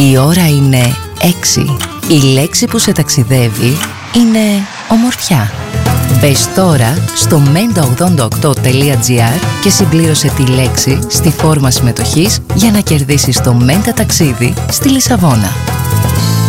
Η ώρα είναι 6. Η λέξη που σε ταξιδεύει είναι ομορφιά. Μπες τώρα στο menta88.gr και συμπλήρωσε τη λέξη στη φόρμα συμμετοχής για να κερδίσεις το Menta ταξίδι στη Λισαβόνα.